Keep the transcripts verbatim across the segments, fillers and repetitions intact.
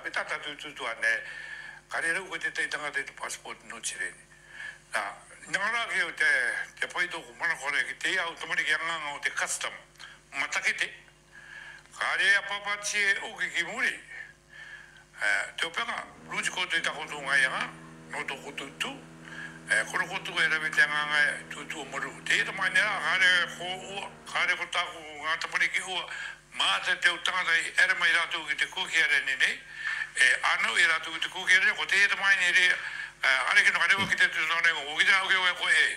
petata tu tu tu ane karera ko te te tanga te passport no chire na ngara ke te te poi to mana kore ke te automatic yang o te custom matakete kare papa chi o ke ki muri eh te opanga ruji ko te ta ko tu ngai nga no to ko tu tu eh ko ko tu era be tanga nga tu tu moru te to mane kare ko kare ko ta ko nga ta pari ki ho ma te te utanga dai era mai ratu ki te ko ki era ne ne eh ano era tu ki te ko ki era ko te to mane re ale ke no kare ko ki te tu no ne ko ki ta ko ko e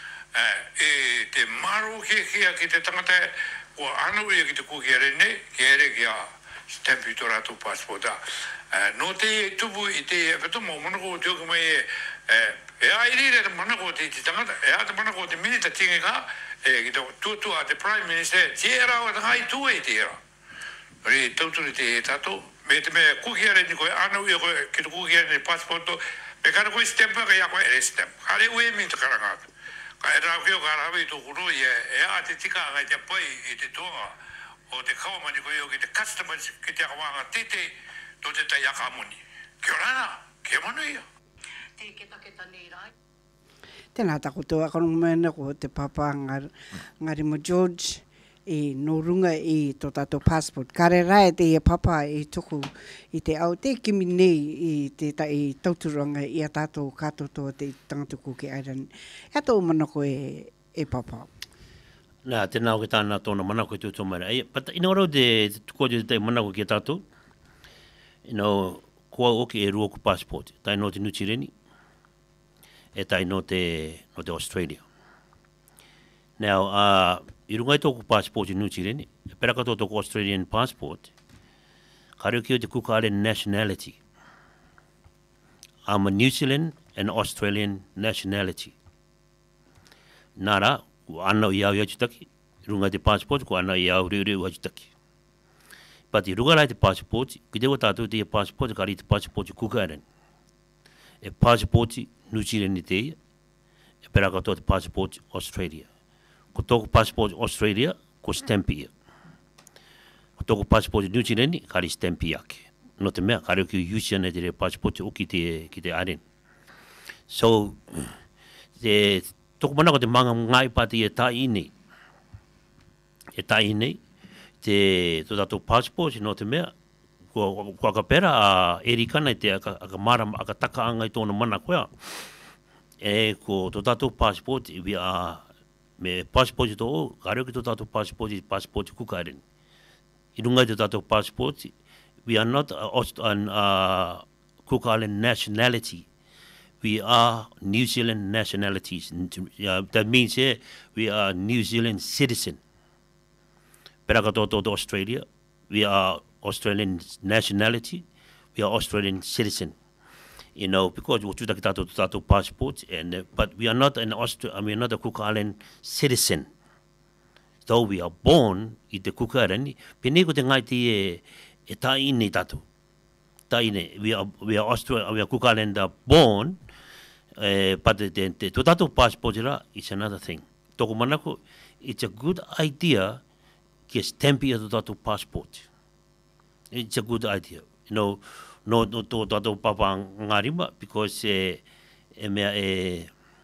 eh te maru ke ki te tanga te ko ano e ki te ko ki era ne ke era ki a stampitora tu passporta no te tubu ite peto mo mono ko te ko mai eh e ai ri mono ko te tanga e a mono ko te minita tinga ka e tu tu a the prime minister era o dai tu e te era ri tu tu te tato me te me ku ki era ni ko ano e ko ki ku ki era ni passporto e ka ko stampa ka ya ko e stamp ale we mi to kara ka ka era ko ka ra be to ku ro ye e a te tika ga te poi e te to o te kawa mani ko yo ki te customers ki te awanga te te to te tai aka moni ki orana ke mono ia te ke ta ke ta nei rai tēnā takutoa kono mena ko te papa ngar, ngari mo George e no runga i tō tātou passport. Kare rai te ia papa i tuku i te au te kimi nei i te ta i tauturanga i a tātou katotoa te tangatuku ki airan. Hea tō mana ko e, e papa. Nā, tēnā o ke tāna tōna mana ko i tūtō mara. But ina ora te tuko te mana ko ki tātou. You know, kua oki e ruoku passport. Tai no te nutireni. E tai no te, no te Australia. Now, uh, i runga i tōku passport i New Zealand, e pera katoa tōku Australian passport, kareo ki o te kukare nationality. I'm a New Zealand and Australian nationality. Nara, ko ana i au i atutaki, i runga i te passport, ko ana i au reu reu atutaki. But i runga rai te passport, ki te o tātou te passport, kari te passport i kukare. E passport i New Zealand i te ia, e pera katoa te passport Australia. Ko tōku passport Australia, ko stampi ia. Ko tōku passport New Zealand, kari stampi ake. No te mea, kari o ki usia nei te re passport o ki te, ki te aren. So, te, tōku mana ko te manga ngai pati e tai nei. E tai nei, te, tō tātou passport, no te mea, ko ko ka pera a erikana te aka aka mara aka taka anga i tōna mana koea e ko tō tātou passport i vi a me passport tō ka reo ki tō tātou passport i passport kukaren i runga i tō tātou passport we are not an uh, Kukaren nationality we are New Zealand nationalities uh, that means yeah, we are New Zealand citizen pera ka tō tō Australia we are Australian nationality, we are Australian citizen. You know, because we have a passport, and uh, but we are not an Austria, I mean, not a Cook Island citizen. Though we are born in the Cook Island, peneko te ngai te e, e taine tatu. Taine, we are we are Austria, we are Cook Island uh, born, uh, but the the, the tatu passport is another thing. Toko manako, it's a good idea ke stampi to tatu passport. It's a good idea. You know, no no to to papa ngarima because eh e mea e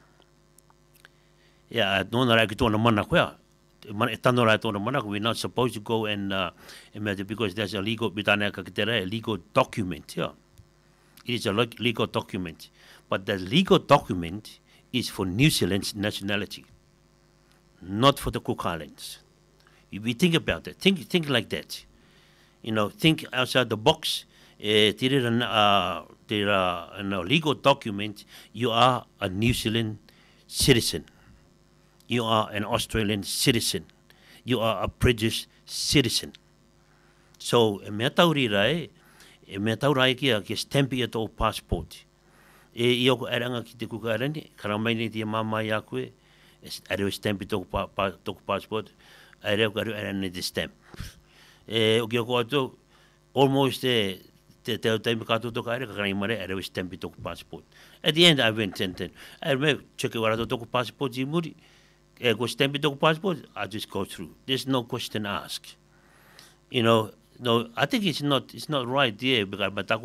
yeah no na ra ki tona mana koa. Man e tano ra tona mana we're not supposed to go and uh e mea because there's a legal bitana ka kitera a legal document, yeah. It is a legal document. But the legal document is for New Zealand's nationality, not for the Cook Islands. If we think about it, think think like that. You know, think outside the box. Uh, there is uh, there are a legal document. You are a New Zealand citizen. You are an Australian citizen. You are a British citizen. So, e mea tauri rai, e mea taurai ki a ki stampi e tō passport. E i oko aranga ki te kukarani, karamaini ti mama i a koe, e areo stampi tōku pa, pa, passport, areo karu arani te stamp. E o ki oko ato, almost e te te taimi kato toka ere, kakarani mare, areo stampi tōku passport. At the end, I went and then, I remember, cheke warato tōku passport i muri, e ko stampi tōku passport, I just go through. There's no question asked. You know, no, I think it's not, it's not right there, because